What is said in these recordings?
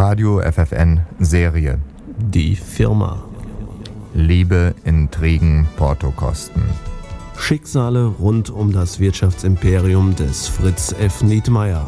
Radio FFN Serie. Die Firma. Liebe, Intrigen, Portokosten. Schicksale rund um das Wirtschaftsimperium des Fritz F. Nietmeyer.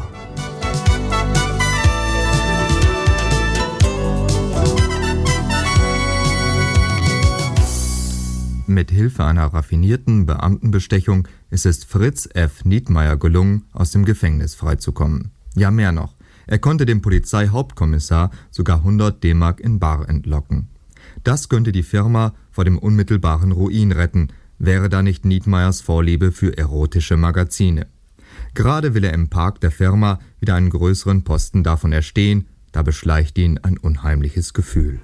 Mit Hilfe einer raffinierten Beamtenbestechung ist es Fritz F. Nietmeyer gelungen, aus dem Gefängnis freizukommen. Ja, mehr noch. Er konnte dem Polizeihauptkommissar sogar 100 D-Mark in bar entlocken. Das könnte die Firma vor dem unmittelbaren Ruin retten, wäre da nicht Nietmeyers Vorliebe für erotische Magazine. Gerade will er im Park der Firma wieder einen größeren Posten davon erstehen, da beschleicht ihn ein unheimliches Gefühl.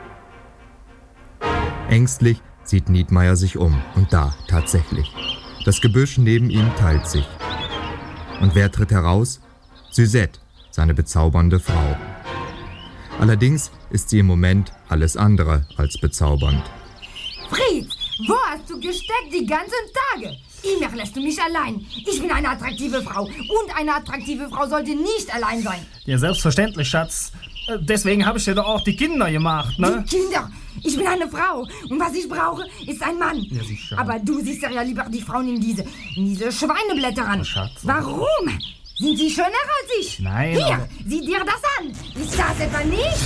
Ängstlich sieht Nietmeyer sich um und da, tatsächlich. Das Gebüsch neben ihm teilt sich. Und wer tritt heraus? Suzette, seine bezaubernde Frau. Allerdings ist sie im Moment alles andere als bezaubernd. Fritz, wo hast du gesteckt die ganzen Tage? Immer lässt du mich allein. Ich bin eine attraktive Frau und eine attraktive Frau sollte nicht allein sein. Ja, selbstverständlich, Schatz. Deswegen habe ich dir doch auch die Kinder gemacht, ne? Die Kinder? Ich bin eine Frau und was ich brauche, ist ein Mann. Ja, sicher. Aber du siehst ja lieber die Frauen in diese Schweineblätter ran. Schatz. Warum? Sind sie schöner als ich? Nein. Hier, sieh dir das an. Ist das etwa nicht?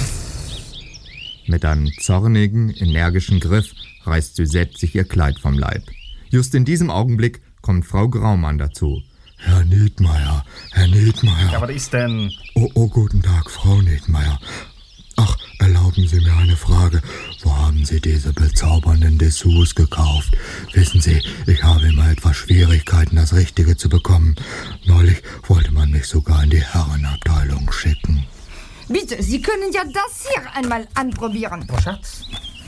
Mit einem zornigen, energischen Griff reißt Suzette sich ihr Kleid vom Leib. Just in diesem Augenblick kommt Frau Graumann dazu. Herr Nietmeyer, Herr Nietmeyer. Ja, was ist denn? Oh, guten Tag, Frau Nietmeyer. Ach, erlauben Sie mir eine Frage. Wo haben Sie diese bezaubernden Dessous gekauft? Wissen Sie, ich habe immer etwas Schwierigkeiten, das Richtige zu bekommen. Neulich wollte man mich sogar in die Herrenabteilung schicken. Bitte, Sie können ja das hier einmal anprobieren. Oh, Schatz.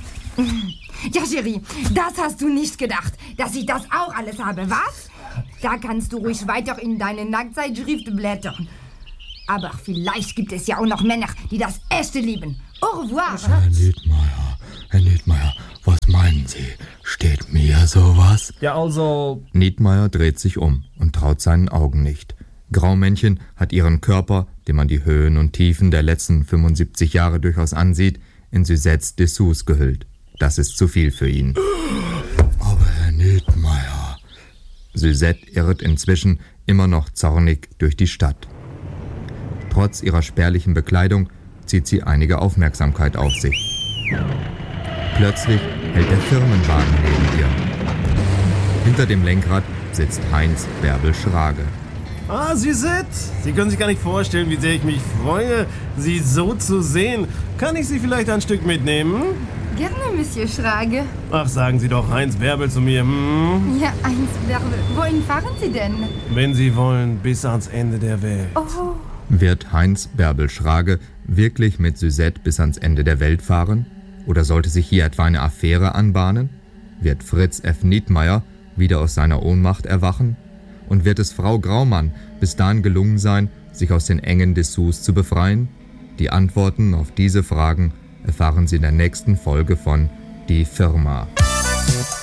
Ja, Chérie, das hast du nicht gedacht, dass ich das auch alles habe, was? Da kannst du ruhig weiter in deine Nacktzeitschrift blättern. Aber vielleicht gibt es ja auch noch Männer, die das Echte lieben. Au revoir. Herr Nietmeyer, was meinen Sie? Steht mir sowas? Ja, also... Nietmeyer dreht sich um und traut seinen Augen nicht. Graumännchen hat ihren Körper, dem man die Höhen und Tiefen der letzten 75 Jahre durchaus ansieht, in Suzettes Dessous gehüllt. Das ist zu viel für ihn. Aber Herr Nietmeyer... Suzette irrt inzwischen immer noch zornig durch die Stadt. Trotz ihrer spärlichen Bekleidung zieht sie einige Aufmerksamkeit auf sich. Plötzlich hält der Firmenwagen neben ihr. Hinter dem Lenkrad sitzt Heinz Bärbel Schrage. Ah, Suzette, Sie können sich gar nicht vorstellen, wie sehr ich mich freue, Sie so zu sehen. Kann ich Sie vielleicht ein Stück mitnehmen? Gerne, Monsieur Schrage. Ach, sagen Sie doch Heinz Bärbel zu mir, Ja, Heinz Bärbel. Wohin fahren Sie denn? Wenn Sie wollen, bis ans Ende der Welt. Oh. Wird Heinz Bärbel Schrage wirklich mit Suzette bis ans Ende der Welt fahren? Oder sollte sich hier etwa eine Affäre anbahnen? Wird Fritz F. Nietmeyer wieder aus seiner Ohnmacht erwachen? Und wird es Frau Graumann bis dahin gelungen sein, sich aus den engen Dessous zu befreien? Die Antworten auf diese Fragen erfahren Sie in der nächsten Folge von Die Firma.